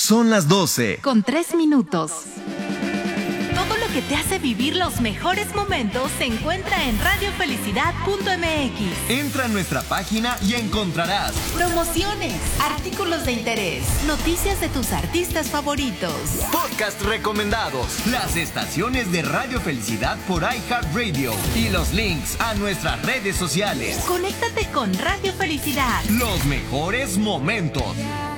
Son las 12. Con 3 minutos. Todo lo que te hace vivir los mejores momentos se encuentra en radiofelicidad.mx. Entra a nuestra página y encontrarás promociones, artículos de interés, noticias de tus artistas favoritos, podcast recomendados, las estaciones de Radio Felicidad por iHeartRadio y los links a nuestras redes sociales. Conéctate con Radio Felicidad. Los mejores momentos.